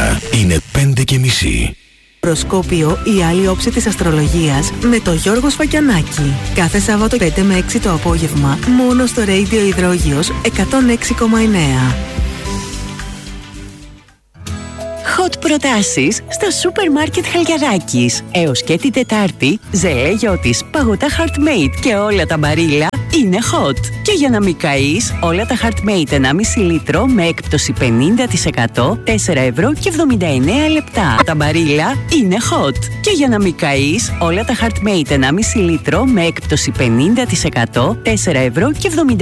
ώρα είναι 5:30. Προσκόπιο, η άλλη όψη της αστρολογίας με τον Γιώργο Σφακιανάκη. Κάθε Σάββατο 5 με 6 το απόγευμα, μόνο στο Radio Υδρόγειος 106,9. Hot προτάσεις στα σούπερ μάρκετ Χαλκιδάκης. Έως και την Τετάρτη, ζελέ γιώτης, παγωτά Heartmate και όλα τα μπαρίλα είναι hot. Και για να μην καείς, όλα τα Heartmate 1,5 λίτρο με έκπτωση 50%, 4,79 λεπτά. Τα μπαρίλα είναι hot. Και για να μην καείς, όλα τα Heartmate 1,5 λίτρο με έκπτωση 50%, 4,79